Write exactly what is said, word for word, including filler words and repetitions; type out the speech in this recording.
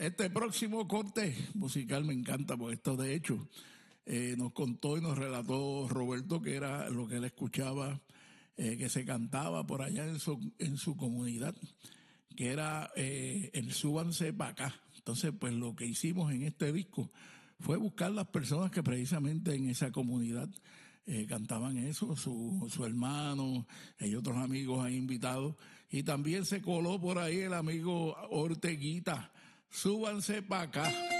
Este próximo corte musical me encanta, porque esto de hecho eh, nos contó y nos relató Roberto que era lo que él escuchaba, eh, que se cantaba por allá en su, en su comunidad, que era eh, el súbanse para acá. Entonces, pues lo que hicimos en este disco fue buscar las personas que precisamente en esa comunidad eh, cantaban eso, su, su hermano y otros amigos ahí invitados. Y también se coló por ahí el amigo Orteguita. Súbanse para acá.